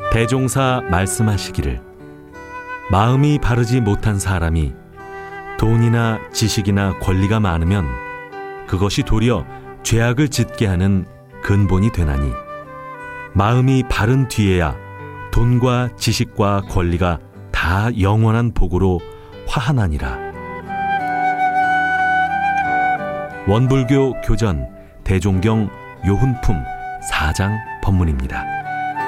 대종사 말씀하시기를 마음이 바르지 못한 사람이 돈이나 지식이나 권리가 많으면 그것이 도리어 죄악을 짓게 하는 근본이 되나니 마음이 바른 뒤에야 돈과 지식과 권리가 다 영원한 복으로 화하나니라. 원불교 교전 대종경 요훈품 4장 법문입니다.